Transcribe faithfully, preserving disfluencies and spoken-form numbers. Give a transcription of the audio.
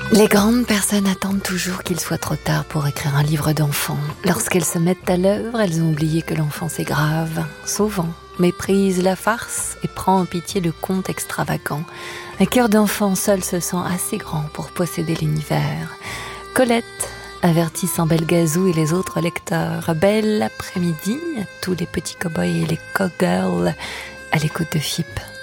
Les grandes personnes attendent toujours qu'il soit trop tard pour écrire un livre d'enfant. Lorsqu'elles se mettent à l'œuvre, elles ont oublié que l'enfance est grave, souvent, méprise la farce et prend en pitié le conte extravagant. Un cœur d'enfant seul se sent assez grand pour posséder l'univers. Colette, avertissant Belgazou et les autres lecteurs. Bel après-midi à tous les petits cow-boys et les cow-girls à l'écoute de F I P.